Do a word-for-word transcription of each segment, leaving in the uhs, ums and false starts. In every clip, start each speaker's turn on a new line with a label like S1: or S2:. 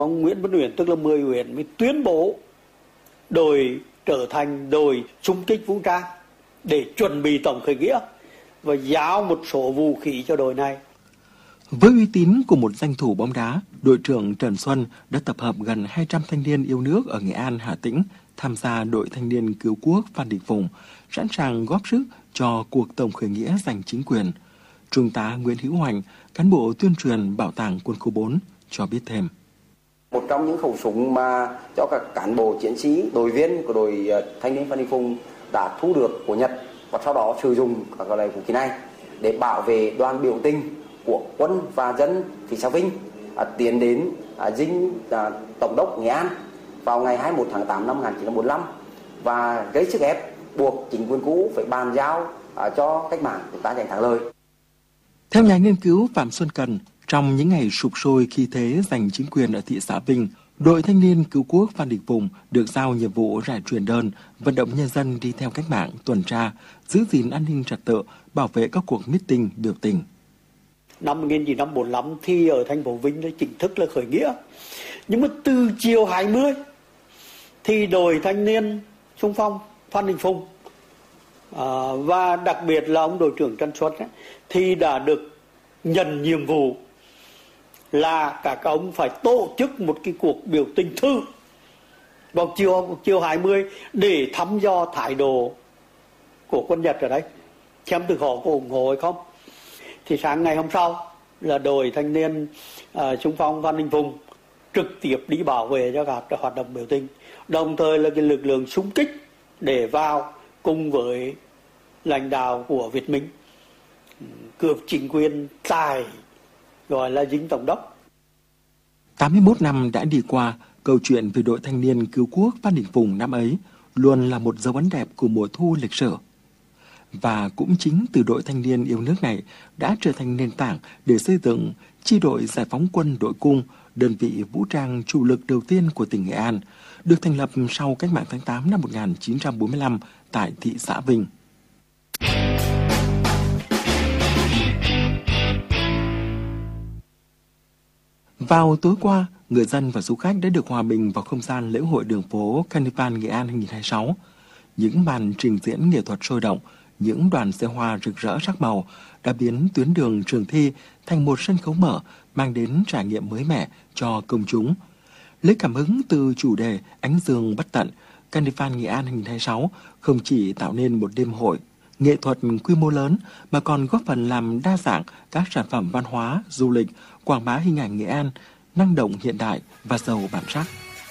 S1: Ông Nguyễn Văn Uyển, tức là mười Uyển, mới tuyên bố đội trở thành đội xung kích vũ trang để chuẩn bị tổng khởi nghĩa và giao một số vũ khí cho đội này.
S2: Với uy tín của một danh thủ bóng đá, đội trưởng Trần Xuân đã tập hợp gần hai trăm thanh niên yêu nước ở Nghệ An, Hà Tĩnh tham gia đội thanh niên cứu quốc Phan Đình Phùng, sẵn sàng góp sức cho cuộc tổng khởi nghĩa giành chính quyền. Trung tá Nguyễn Hữu Hoành, cán bộ tuyên truyền Bảo tàng Quân khu bốn, cho biết thêm.
S3: Một trong những khẩu súng mà cho các cán bộ chiến sĩ, đội viên của đội thanh niên Phan Đình Phùng đã thu được của Nhật và sau đó sử dụng các loại vũ khí này để bảo vệ đoàn biểu tình của quân và dân thị xã Vinh à, tiến đến à, dinh à, Tổng đốc Nghệ An vào ngày hai mươi mốt tháng tám năm một nghìn chín trăm bốn mươi lăm và gây sức ép buộc chính quyền cũ phải bàn giao à, cho cách mạng chúng ta giành thắng lợi.
S2: Theo nhà nghiên cứu Phạm Xuân Cần, trong những ngày sục sôi khi thế giành chính quyền ở thị xã Vinh, đội thanh niên cứu quốc Phan Đình Phùng được giao nhiệm vụ rải truyền đơn, vận động nhân dân đi theo cách mạng, tuần tra, giữ gìn an ninh trật tự, bảo vệ các cuộc meeting, biểu tình.
S1: Năm một nghìn chín trăm bốn mươi lăm thì ở thành phố Vinh đã chính thức là khởi nghĩa. Nhưng mà từ chiều hai mươi thì đội thanh niên xung phong Phan Đình Phùng à, và đặc biệt là ông đội trưởng Trần Xuân ấy, thì đã được nhận nhiệm vụ là các ông phải tổ chức một cái cuộc biểu tình thư vào chiều chiều hai mươi để thăm dò thái độ của quân Nhật ở đấy, xem từ họ có ủng hộ hay không. Thì sáng ngày hôm sau là đội thanh niên uh, xung phong Phan Đình Phùng trực tiếp đi bảo vệ cho các hoạt động biểu tình, đồng thời là cái lực lượng xung kích để vào cùng với lãnh đạo của Việt Minh cướp chính quyền tại gọi là dinh Tổng đốc.
S2: tám mươi mốt năm đã đi qua, câu chuyện về đội thanh niên cứu quốc Phan Đình Phùng năm ấy luôn là một dấu ấn đẹp của mùa thu lịch sử. Và cũng chính từ đội thanh niên yêu nước này đã trở thành nền tảng để xây dựng chi đội giải phóng quân đội cung, đơn vị vũ trang chủ lực đầu tiên của tỉnh Nghệ An, được thành lập sau cách mạng tháng tám năm một nghìn chín trăm bốn mươi lăm tại thị xã Vinh. Vào tối qua, người dân và du khách đã được hòa mình vào không gian lễ hội đường phố Carnival Nghệ An hai nghìn không trăm hai mươi sáu. Những màn trình diễn nghệ thuật sôi động, những đoàn xe hoa rực rỡ sắc màu đã biến tuyến đường Trường Thi thành một sân khấu mở, mang đến trải nghiệm mới mẻ cho công chúng. Lấy cảm hứng từ chủ đề Ánh Dương Bất Tận, Carnival Nghệ An hai nghìn không trăm hai mươi sáu không chỉ tạo nên một đêm hội nghệ thuật quy mô lớn mà còn góp phần làm đa dạng các sản phẩm văn hóa, du lịch, quảng bá hình ảnh Nghệ An năng động hiện đại và giàu bản sắc.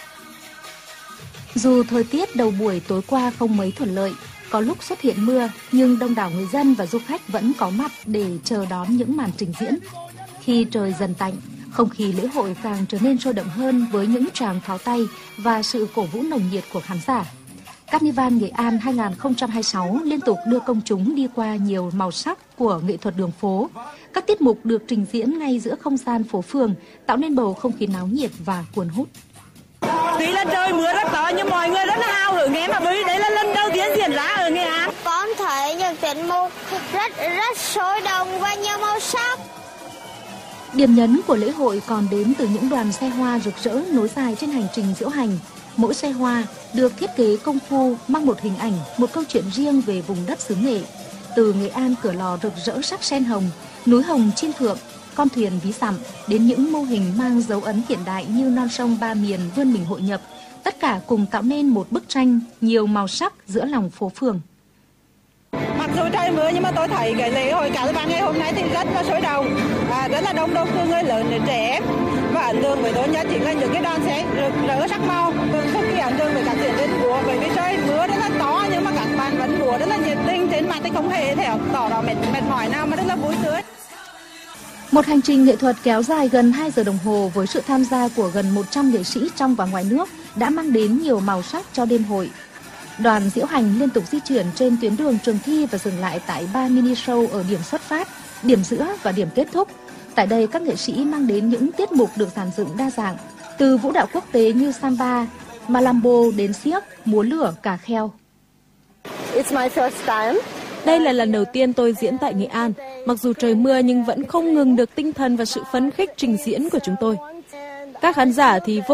S4: Dù thời tiết đầu buổi tối qua không mấy thuận lợi, có lúc xuất hiện mưa, nhưng đông đảo người dân và du khách vẫn có mặt để chờ đón những màn trình diễn. Khi trời dần tạnh, không khí lễ hội càng trở nên sôi động hơn với những tràng pháo tay và sự cổ vũ nồng nhiệt của khán giả. Carnival Nghệ An hai nghìn không trăm hai mươi sáu liên tục đưa công chúng đi qua nhiều màu sắc của nghệ thuật đường phố. Các tiết mục được trình diễn ngay giữa không gian phố phường, tạo nên bầu không khí náo nhiệt và cuốn hút.
S5: Tuy là trời mưa rất to nhưng mọi người rất là hào hứng nghe mà bởi đây là lần đầu tiên diễn ra ở Nghệ An.
S6: Con thấy những tiết mục rất rất sôi động và nhiều màu sắc.
S4: Điểm nhấn của lễ hội còn đến từ những đoàn xe hoa rực rỡ nối dài trên hành trình diễu hành. Mỗi xe hoa được thiết kế công phu, mang một hình ảnh, một câu chuyện riêng về vùng đất xứ Nghệ. Từ Nghệ An Cửa Lò rực rỡ sắc sen hồng, núi hồng Chiên Thượng, con thuyền ví dặm đến những mô hình mang dấu ấn hiện đại như non sông ba miền vươn mình hội nhập, tất cả cùng tạo nên một bức tranh nhiều màu sắc giữa lòng phố phường.
S5: Mặc dù trời mưa nhưng mà tôi thấy cái lễ hội cả ba ngày hôm nay thì rất là sôi động, à, rất là đông đông từ người lớn đến trẻ em. Và ấn tượng với tôi nhất chính là những cái đoàn xe rực rỡ sắc màu. Không khí ấn tượng với các diễn viên múa, bởi vì trời mưa rất là to nhưng mà các bạn vẫn múa rất là nhiệt tình, trên mặt thì không hề thể tỏ rõ mệt mệt mỏi nào mà rất là vui tươi.
S4: Một hành trình nghệ thuật kéo dài gần hai giờ đồng hồ với sự tham gia của gần một trăm nghệ sĩ trong và ngoài nước đã mang đến nhiều màu sắc cho đêm hội. Đoàn diễu hành liên tục di chuyển trên tuyến đường Trường Thi và dừng lại tại ba mini show ở điểm xuất phát, điểm giữa và điểm kết thúc. Tại đây, các nghệ sĩ mang đến những tiết mục được dàn dựng đa dạng, từ vũ đạo quốc tế như samba, malambo đến xiếc, múa lửa, cà kheo.
S7: It's my first time.
S8: Đây là lần đầu tiên tôi diễn tại Nghệ An. Mặc dù trời mưa nhưng vẫn không ngừng được tinh thần và sự phấn khích trình diễn của chúng tôi. Các khán giả thì vô